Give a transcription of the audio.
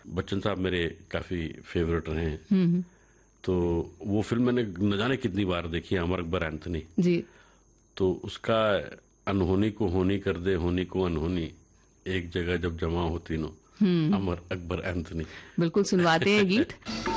बच्चन साहब मेरे काफी फेवरेट रहे हैं। तो वो फिल्म मैंने न जाने कितनी बार देखी है, अमर अकबर एंथनी जी। तो उसका अनहोनी को होनी कर दे, होनी को अनहोनी, एक जगह जब जमा होती नो, अमर अकबर एंथनी। बिल्कुल सुनवाते हैं गीत।